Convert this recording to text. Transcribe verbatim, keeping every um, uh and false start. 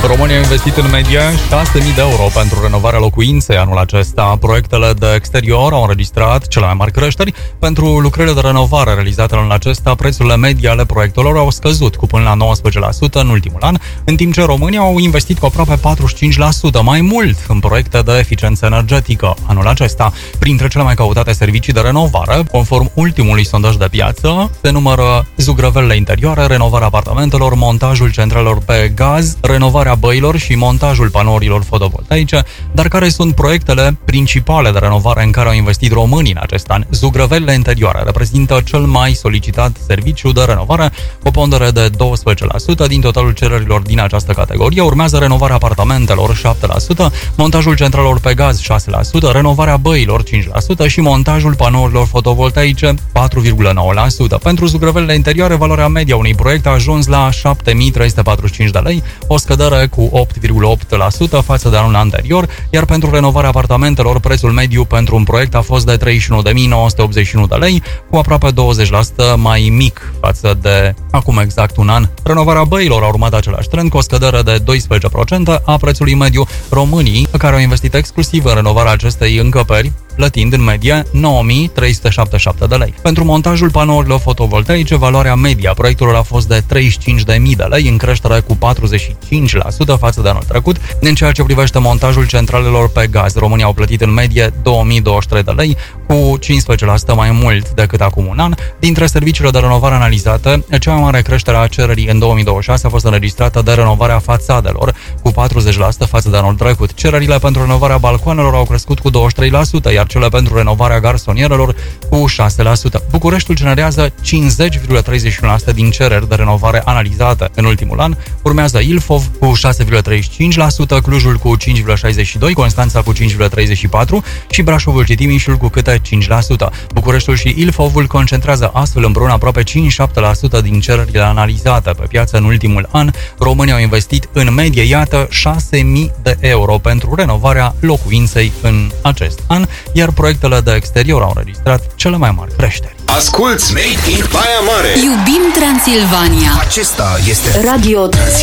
România a investit în medie șase mii de euro pentru renovarea locuinței anul acesta. Proiectele de exterior au înregistrat cele mai mari creșteri. Pentru lucrările de renovare realizate anul acesta, prețurile medii ale proiectelor au scăzut cu până la nouăsprezece la sută în ultimul an, în timp ce România au investit cu aproape patruzeci și cinci la sută mai mult în proiecte de eficiență energetică anul acesta. Printre cele mai căutate servicii de renovare, conform ultimului sondaj de piață, se numără zugrăvelile interioare, renovarea apartamentelor, montajul centralelor pe gaz, renovarea băilor și montajul panourilor fotovoltaice. Dar care sunt proiectele principale de renovare în care au investit românii în acest an? Zugrăvelile interioare reprezintă cel mai solicitat serviciu de renovare, cu o pondere de douăsprezece la sută din totalul cererilor din această categorie. Urmează renovarea apartamentelor șapte la sută, montajul centralelor pe gaz șase la sută, renovarea băilor cinci la sută și montajul panourilor fotovoltaice patru virgulă nouă la sută. Pentru zugrăvelile interioare, valoarea medie a unui proiect a ajuns la șapte mii trei sute patruzeci și cinci de lei, o scădere cu opt virgulă opt la sută față de anul anterior, iar pentru renovarea apartamentelor, prețul mediu pentru un proiect a fost de treizeci și unu de mii nouă sute optzeci și unu de lei, cu aproape douăzeci la sută mai mic față de acum exact un an. Renovarea băilor a urmat același trend, cu o scădere de doisprezece la sută a prețului mediu. Românii, care au investit exclusiv în renovarea acestei încăperi, plătind în medie nouă mii trei sute șaptezeci și șapte de lei. Pentru montajul panourilor fotovoltaice, valoarea medie a proiectelor a fost de treizeci și cinci de mii de lei, în creștere cu patruzeci și cinci la sută față de anul trecut. În ceea ce privește montajul centralelor pe gaz, România au plătit în medie două mii douăzeci și trei de lei, cu cincisprezece la sută mai mult decât acum un an. Dintre serviciile de renovare analizate, cea mai mare creștere a cererii în două mii douăzeci și șase a fost înregistrată de renovarea fațadelor, cu patruzeci la sută față de anul trecut. Cererile pentru renovarea balcoanelor au crescut cu douăzeci și trei la sută, iar cele pentru renovarea garsonierelor cu șase la sută. Bucureștiul generează cincizeci virgulă treizeci și unu la sută din cereri de renovare analizate în ultimul an. Urmează Ilfov cu șase virgulă treizeci și cinci la sută, Clujul cu cinci virgulă șaizeci și doi la sută, Constanța cu cinci virgulă treizeci și patru la sută și Brașovul și Timișul cu câte cinci la sută. Bucureștiul și Ilfovul concentrează astfel împreună aproape cincizeci și șapte la sută din cererile analizate pe piață în ultimul an. Românii au investit în medie, iată, șase mii de euro pentru renovarea locuinței în acest an, iar proiectele de exterior au înregistrat cele mai mari creșteri. Asculți Made in Baia Mare. Iubim Transilvania. Acesta este Radio